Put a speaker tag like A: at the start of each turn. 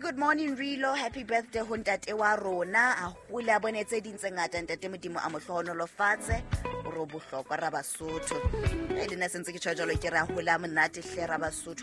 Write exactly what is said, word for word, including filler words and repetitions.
A: good morning Rilo, happy birthday ho ntate wa rona. A hula bone tse ding tse ngata ntate Modimo a mohlohonolo fatshe o ro bohlokwa ra Basotho. E lena sentse ke tjho jalo ke ra hula monate hle ra Basotho.